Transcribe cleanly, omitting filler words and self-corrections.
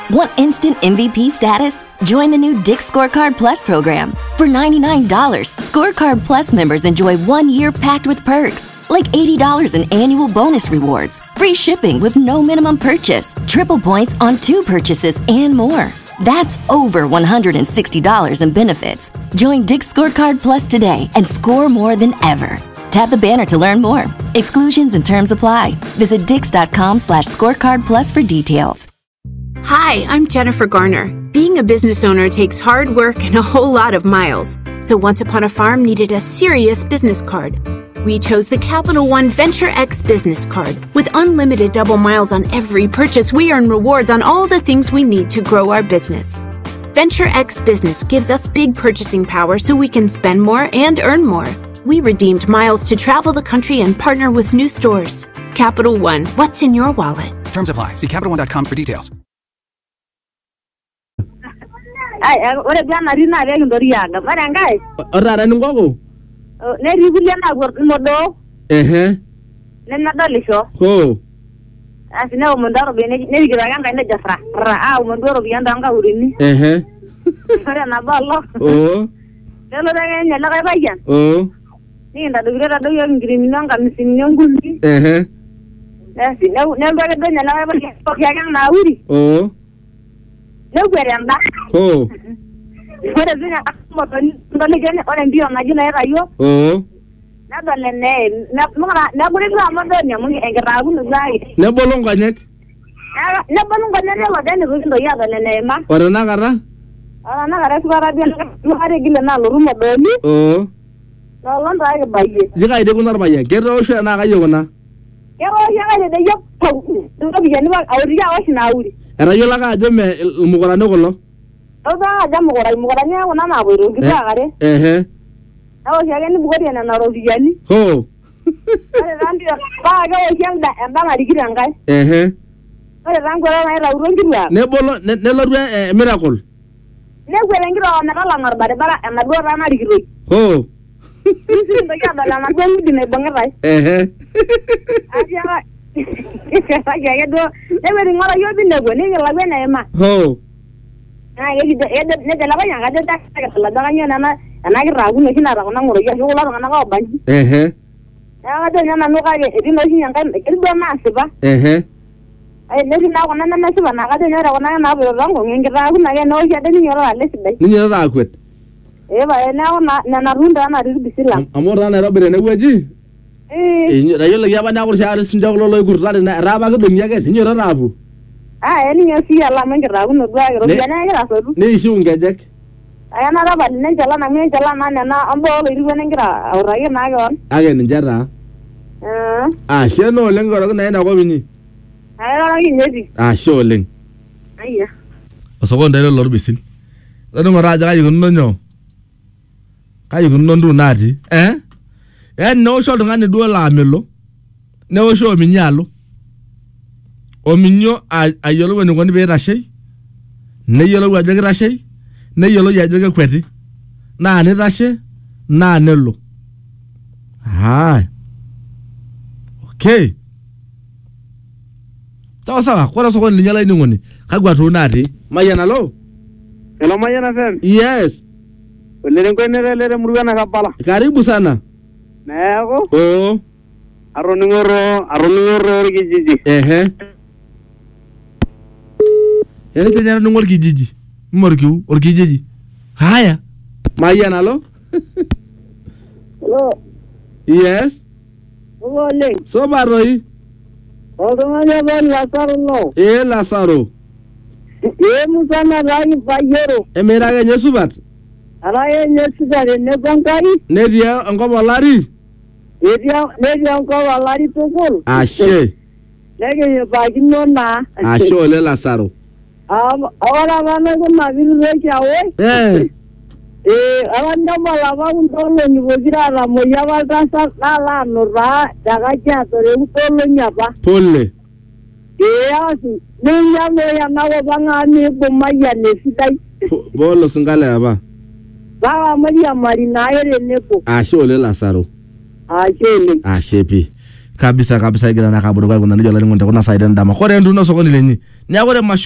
Want instant MVP status? Join the new Dick's Scorecard Plus program. For $99, Scorecard Plus members enjoy 1 year packed with perks, like $80 in annual bonus rewards, free shipping with no minimum purchase, triple points on 2 purchases, and more. That's over $160 in benefits. Join Dick's Scorecard Plus today and score more than ever. Tap the banner to learn more. Exclusions and terms apply. Visit dix.com/scorecard plus for details. Hi, I'm Jennifer Garner. Being a business owner takes hard work and a whole lot of miles. So Once Upon a Farm needed a serious business card. We chose the Capital One Venture X business card. With unlimited double miles on every purchase, we earn rewards on all the things we need to grow our business. Venture X Business gives us big purchasing power so we can spend more and earn more. We redeemed miles to travel the country and partner with new stores. Capital One, what's in your wallet? Terms apply. See CapitalOne.com for details. Ore gana rina rega ndorianga marangai Ora nungoko ne rigulia na modo ne nadalisho ho asina umondaro bene ne rigiranga ne jafra ra umondoro bianda anga urini ore na ballo lelo rega nyala ga bayan ni nda dugira do yo ngirimi nga misinyo ngundi asi ne rega do nyala ga bayan ko yagang na uri no querenda ore zina moto ndole gene ore ndio majina ya rayo na dole ne na mura na gure la modo nya mungi engera gunu zai ne bolonga nek ne bolonga ne lo dene rundo ya dole ne ma ore na gara subara bien no are gile na lo rumo doni no londo ay baye jiga ide kunar baye gero sho na ga yona yo ya de yo ndo bijani ba awri ya washina awri era yo la ga jeme mugora ne golo oda ja mugora ne wona na buru gitagare awo ya ni bugori na na robijani ho ale randi ba ga o yanga amba mari girangai ale rango na era urongirwa ne bolo ne lo miracle ne gwelengiro na kala ngarbare bara na do ra mari giroi ho ndo ya bala na gwen dine bangai aja ya do ne meri ngora yo binde go ne la gwen na ma ho ne de la banya ga de ta ka la da nya na gira gu ne kina ra na ngoro yo la na ga banji ya de nya na no ga e no hinya ga ke do na se ba ai ne na ko na se ba na ga de nya ra na bo rango ngira gu na ga no ya de ni ro ale se dai ni ra kwet ba na runda na ri bisila amora na robere ne weji ra yo le ya ba na ko sha sin jawlo lo gur na ra ba ga dum ya ga ni ro rabu ni yo si ala mangira gu no ga ro ya na gira so du ni shi ungejek aya na raba ne jala na ambo lo iri wena ngira awra ye na ga on age ni jara sheno lengo na ina ko bini aya na gi nyedi sho len aya osogo ndelo lo bisil ndo ngora jaga yuno nyo kayi kuno ndu nati no sho ngane do la melo ne o sho minyalo o minyo ayolo woni ngoni be rashay ne yolo wa jaga rashay ne yolo ya jaga kweti na ne rashe na ne lo okay sawa kwa soko ni nyala ngoni kagwa to nati mayana lo hello mayana fm yes Lere ngwenere murugana kabala. Karibu sana. Nako? Arunungoro kijiji. Yale tena nungoro kijiji. Morkiu orkijiji. Haya. Maya nalo? Hello. Yes. Ole. So baroi. Odonganya ba Lazaro no. Lazaro. Musana rai bayero. Emera ga nyesubat. Araye nyesugare ne bangari ne dia onko balari ne dia onko balari tokol ashe lege bagino na asho le Lazaro ahora van a con Nabil Rechawe awanda malava untolo ni bojira la moya baltasa la no ra daga ya tore untolo nyapa polle asu nenya meya nawo banga ni bomaya ne sidai bolo singale aba Baba Maria Marina ere neko. Ashole Lazaro. Ashole. Ashepi. Kabisa gira na kaburu kwa kuna ndio la ngonda kuna side ndama. Kwa ndio ndo sokoni lenyi. Nyagore